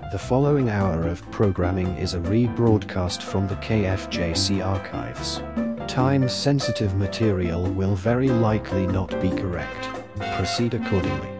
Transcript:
The following hour of programming is a rebroadcast from the KFJC archives. Time-sensitive material will very likely not be correct. Proceed accordingly.